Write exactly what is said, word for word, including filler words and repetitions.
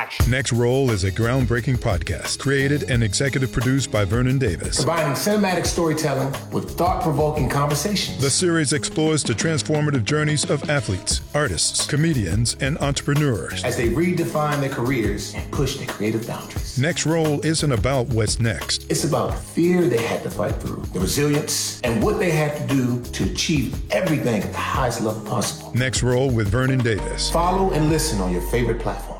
watch. Next Roll is a groundbreaking podcast created and executive produced by Vernon Davis. Combining cinematic storytelling with thought-provoking conversations. The series explores the transformative journeys of athletes, artists, comedians, and entrepreneurs as they redefine their careers and push their creative boundaries. Next Roll isn't about what's next. It's about the fear they had to fight through, the resilience, and what they had to do to achieve everything at the highest level possible. Next Roll with Vernon Davis. Follow and listen on your favorite platform.